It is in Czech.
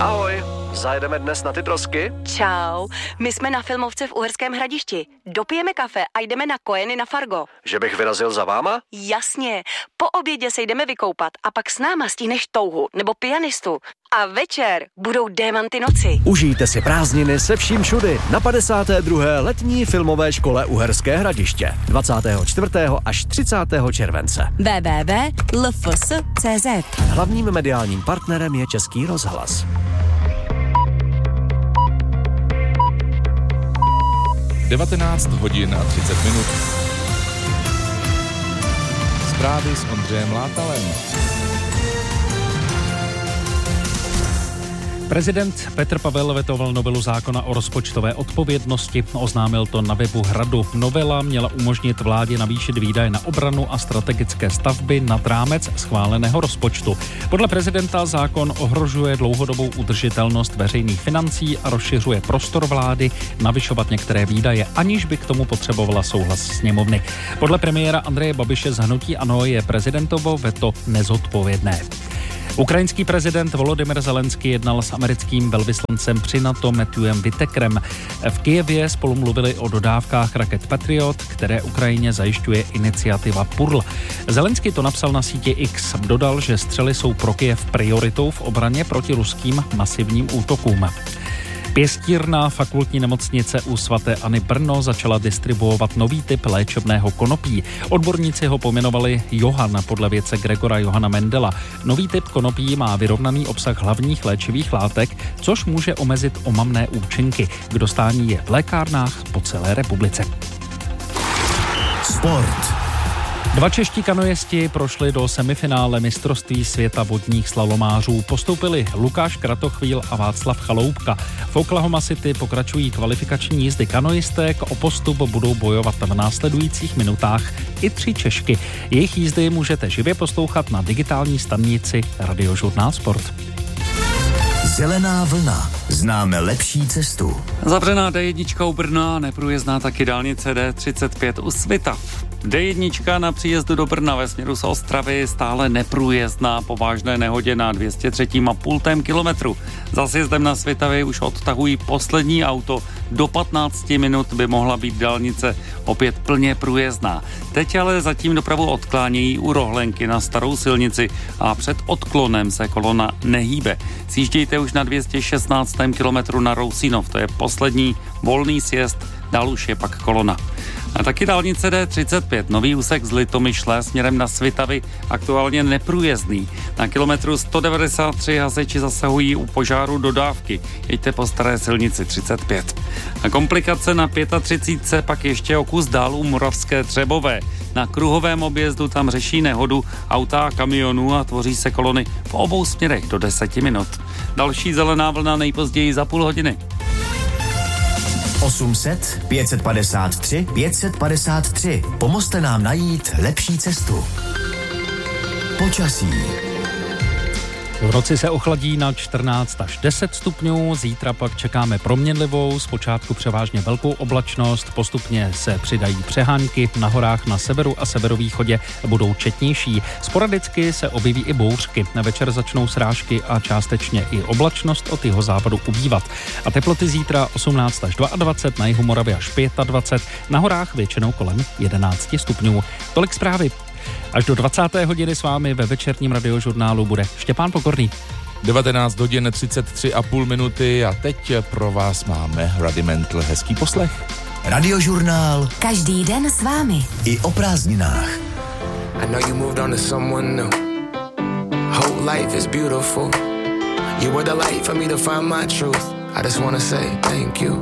Ahoj, zajedeme dnes na ty trosky? Čau, my jsme na filmovce v Uherském Hradišti. Dopijeme kafe a jdeme na Kojeny na Fargo. Že bych vyrazil za váma? Jasně, po obědě se jdeme vykoupat a pak s náma stihneš touhu nebo pianistu. A večer budou Démanty noci. Užijte si prázdniny se vším všudy na 52. letní filmové škole Uherské Hradiště 24. až 30. července. www.lfs.cz. Hlavním mediálním partnerem je Český rozhlas. 19 hodin a 30 minut. Zprávy s Ondřejem Látalem. Prezident Petr Pavel vetoval novelu zákona o rozpočtové odpovědnosti. Oznámil to na webu Hradu. Novela měla umožnit vládě navýšit výdaje na obranu a strategické stavby nad rámec schváleného rozpočtu. Podle prezidenta zákon ohrožuje dlouhodobou udržitelnost veřejných financí a rozšiřuje prostor vlády navyšovat některé výdaje, aniž by k tomu potřebovala souhlas sněmovny. Podle premiéra Andreje Babiše z hnutí ANO je prezidentovo veto nezodpovědné. Ukrajinský prezident Volodymyr Zelenský jednal s americkým velvyslancem při NATO Matthewem Whitakerem. V Kyjevě spolu mluvili o dodávkách raket Patriot, které Ukrajině zajišťuje iniciativa PURL. Zelenský to napsal na síti X. Dodal, že střely jsou pro Kyjev prioritou v obraně proti ruským masivním útokům. Pěstírna fakultní nemocnice u svaté Anny Brno začala distribuovat nový typ léčebného konopí. Odborníci ho pojmenovali Johann podle vědce Gregora Johana Mendela. Nový typ konopí má vyrovnaný obsah hlavních léčivých látek, což může omezit omamné účinky. K dostání je v lékárnách po celé republice. Sport. Dva čeští kanojisti prošli do semifinále mistrovství světa vodních slalomářů. Postoupili Lukáš Kratochvíl a Václav Chaloupka. V Oklahoma City pokračují kvalifikační jízdy kanojistek, o postup budou bojovat v následujících minutách i 3 Češky. Jejich jízdy můžete živě poslouchat na digitální stanici Radiožurnál Sport. Zelená vlna. Známe lepší cestu. Zavřená D1 u Brna, neprůjezdná taky dálnice D35 u Svitav. D1 na příjezdu do Brna ve směru z Ostravy stále neprůjezdná po vážné nehodě na 203,5 kilometru. Za sjezdem na Svitavy už odtahují poslední auto. Do 15 minut by mohla být dálnice opět plně průjezdná. Teď ale zatím dopravu odklánějí u Rohlenky na starou silnici a před odklonem se kolona nehýbe. Sjíždějte už na 216 kilometru na Rousínov, to je poslední volný sjezd, dál už je pak kolona. A taky dálnice D35, nový úsek z Litomyšle směrem na Svitavy, aktuálně neprůjezdný. Na kilometru 193 hasiči zasahují u požáru dodávky. Jeďte po staré silnici 35. A komplikace na 35 pak ještě o kus dál u Moravské Třebové. Na kruhovém objezdu tam řeší nehodu auta a kamionů a tvoří se kolony v obou směrech do 10 minut. Další zelená vlna nejpozději za půl hodiny. 800 553 553. Pomozte nám najít lepší cestu. Počasí. V noci se ochladí na 14 až 10 stupňů, zítra pak čekáme proměnlivou, zpočátku převážně velkou oblačnost, postupně se přidají přehánky, na horách na severu a severovýchodě budou četnější. Sporadicky se objeví i bouřky, na večer začnou srážky a částečně i oblačnost od jihozápadu ubývat. A teploty zítra 18 až 22, na jihu Moravy až 25, na horách většinou kolem 11 stupňů. Tolik zprávy. Až do 20. hodiny s vámi ve večerním radiožurnálu bude Štěpán Pokorný. 19 hodin 33,5 minuty a teď pro vás máme Rudimental. Hezký poslech. Radiožurnál. Každý den s vámi. I o prázdninách. I know you moved on to someone new. Whole life is beautiful. You were the light for me to find my truth. I just wanna say thank you.